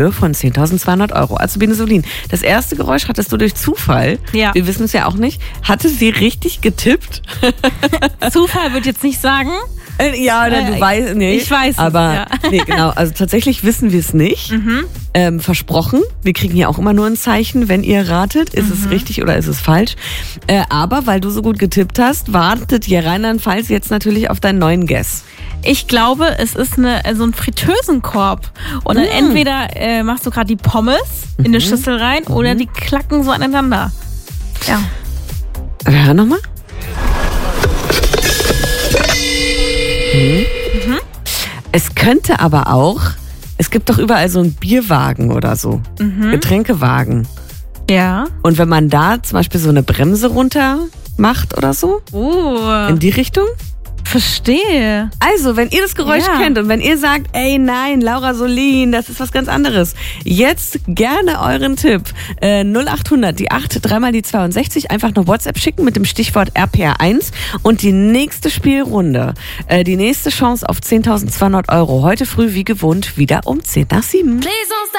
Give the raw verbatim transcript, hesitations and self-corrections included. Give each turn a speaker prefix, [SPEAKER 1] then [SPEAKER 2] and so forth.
[SPEAKER 1] von zehntausendzweihundert Euro. Also Biene Solin, das erste Geräusch hattest du durch Zufall.
[SPEAKER 2] Ja.
[SPEAKER 1] Wir wissen es ja auch nicht. Hatte sie richtig getippt?
[SPEAKER 2] Zufall würde ich jetzt nicht sagen.
[SPEAKER 1] Äh, ja, oder du
[SPEAKER 2] Äh,
[SPEAKER 1] weißt nicht.
[SPEAKER 2] ich weiß es,
[SPEAKER 1] aber
[SPEAKER 2] ja.
[SPEAKER 1] nee, genau. Also tatsächlich wissen wir es nicht.
[SPEAKER 2] Mhm.
[SPEAKER 1] Ähm, versprochen. Wir kriegen ja auch immer nur ein Zeichen, wenn ihr ratet, ist
[SPEAKER 2] Mhm.
[SPEAKER 1] es richtig oder ist es falsch. Äh, aber weil du so gut getippt hast, wartet hier Rheinland-Pfalz jetzt natürlich auf deinen neuen Guess.
[SPEAKER 2] Ich glaube, es ist eine, so ein Fritteusenkorb. Und dann
[SPEAKER 1] Mm.
[SPEAKER 2] entweder äh, machst du gerade die Pommes in eine Schüssel rein oder die klacken so aneinander. Ja.
[SPEAKER 1] Wir hören nochmal. Mhm.
[SPEAKER 2] Mhm.
[SPEAKER 1] Es könnte aber auch, es gibt doch überall so einen Bierwagen oder so,
[SPEAKER 2] Mhm.
[SPEAKER 1] Getränkewagen.
[SPEAKER 2] Ja.
[SPEAKER 1] Und wenn man da zum Beispiel so eine Bremse runter macht oder so,
[SPEAKER 2] Oh,
[SPEAKER 1] in die Richtung.
[SPEAKER 2] verstehe.
[SPEAKER 1] Also, wenn ihr das Geräusch
[SPEAKER 2] Ja.
[SPEAKER 1] kennt und wenn ihr sagt, ey nein, Laura Solin, das ist was ganz anderes, jetzt gerne euren Tipp. Äh, null achthundert, die acht, dreimal die zweiundsechzig, einfach eine WhatsApp schicken mit dem Stichwort R P R eins und die nächste Spielrunde, äh, die nächste Chance auf zehntausendzweihundert Euro, heute früh wie gewohnt wieder um zehn nach sieben.
[SPEAKER 3] Please don't stop.